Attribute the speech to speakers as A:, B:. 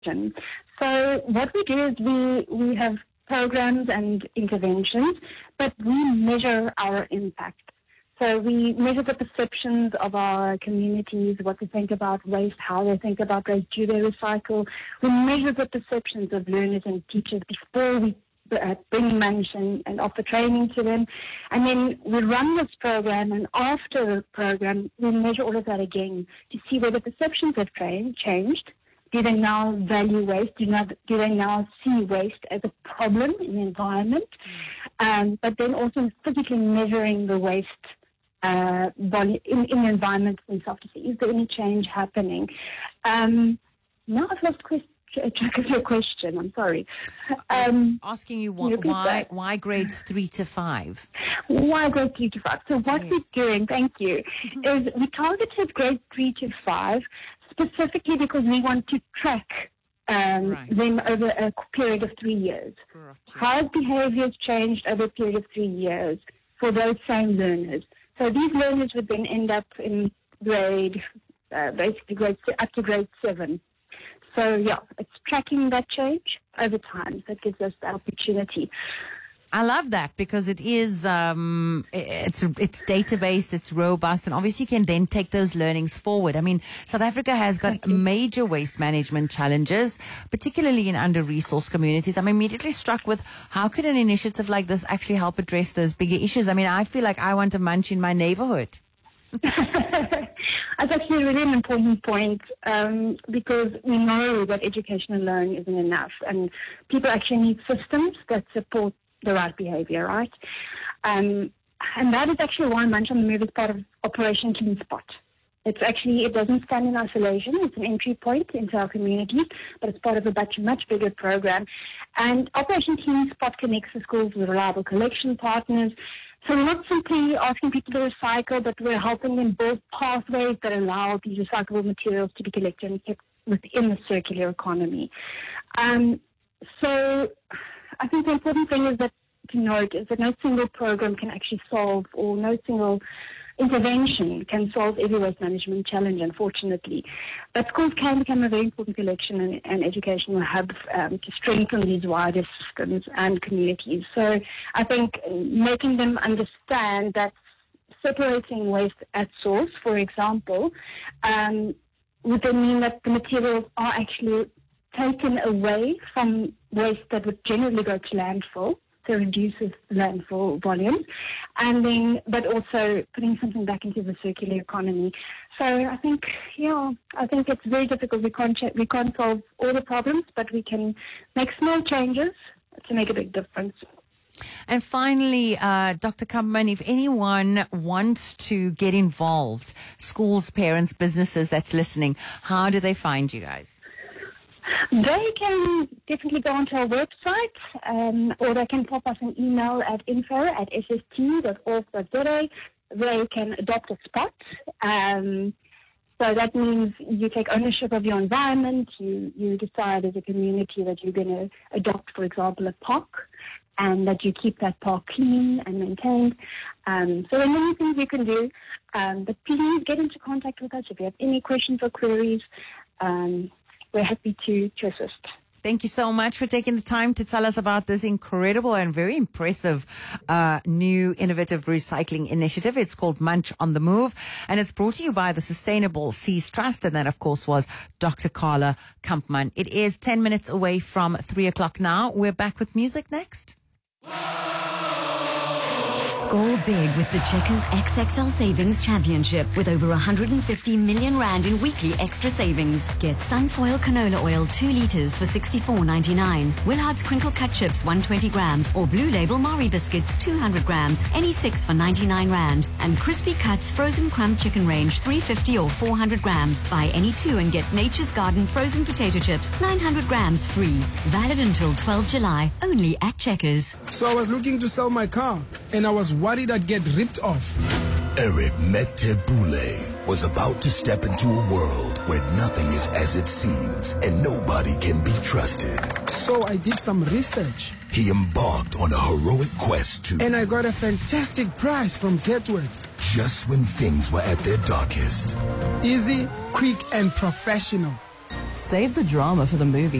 A: So what we do is we have programs and interventions, but we measure our impact. So we measure the perceptions of our communities, what they think about waste, how they think about waste, do they recycle. We measure the perceptions of learners and teachers before we bring lunch and offer training to them. And then we run this program, and after the program, we measure all of that again to see whether perceptions have changed. Do they now value waste? Do they now see waste as a problem in the environment? But then also physically measuring the waste volume in the environment themselves to see, is there any change happening? Now I've lost track of your question. I'm sorry.
B: Asking you why grades 3 to 5?
A: Why grades 3 to 5? So what we're doing, thank you, is we targeted grades 3 to 5 specifically because we want to track them over a period of 3 years. How has behaviours changed over a period of 3 years for those same learners? So these learners would then end up in basically grade up to grade 7. So yeah, it's tracking that change over time. That gives us the opportunity.
B: I love that because it is it's data-based, it's robust, and obviously you can then take those learnings forward. I mean, South Africa has got major waste management challenges, particularly in under-resourced communities. I'm immediately struck with how could an initiative like this actually help address those bigger issues? I mean, I feel like I want a munch in my neighborhood.
A: That's actually a really important point because we know that education alone isn't enough, and people actually need systems that support the right behavior, right? And that is actually why Munch on the Move is part of Operation Clean Spot. It doesn't stand in isolation. It's an entry point into our communities, but it's part of a much bigger program. And Operation Clean Spot connects the schools with reliable collection partners. So we're not simply asking people to recycle, but we're helping them build pathways that allow these recyclable materials to be collected and kept within the circular economy. So I think the important thing is that to note is that no single program can actually solve, or no single intervention can solve every waste management challenge, unfortunately. But schools can become a very important collection and educational hub to strengthen these wider systems and communities. So I think making them understand that separating waste at source, for example, would then mean that the materials are actually taken away from waste that would generally go to landfill, so reduces landfill volumes, and then, but also putting something back into the circular economy. So I think it's very difficult. We can't solve all the problems, but we can make small changes to make a big difference.
B: And finally, Dr. Kampman, if anyone wants to get involved, schools, parents, businesses that's listening, how do they find you guys?
A: They can definitely go onto our website, or they can pop us an email at info@sst.org.za. They can adopt a spot. So that means you take ownership of your environment. You decide as a community that you're going to adopt, for example, a park, and that you keep that park clean and maintained. So there are many things you can do. But please get into contact with us if you have any questions or queries. We're happy to assist.
B: Thank you so much for taking the time to tell us about this incredible and very impressive new innovative recycling initiative. It's called Munch on the Move, and it's brought to you by the Sustainable Seas Trust, and that, of course, was Dr. Carla Kampman. It is 10 minutes away from 3 o'clock now. We're back with music next.
C: Score big with the Checkers XXL Savings Championship with over 150 million rand in weekly extra savings. Get Sunfoil canola oil 2 litres for $64.99. Willard's crinkle cut chips 120 grams or Blue Label Mari biscuits 200 grams, any 6 for 99 rand. And Crispy Cuts frozen crumb chicken range 350 or 400 grams. Buy any 2 and get Nature's Garden frozen potato chips 900 grams free. Valid until 12 July. Only at Checkers.
D: So I was looking to sell my car and I was worried I'd get ripped off.
E: Eric Metebule was about to step into a world where nothing is as it seems and nobody can be trusted.
D: So I did some research.
E: He embarked on a heroic quest to...
D: And I got a fantastic price from Getworth.
E: Just when things were at their darkest.
D: Easy, quick, and professional.
F: Save the drama for the movie.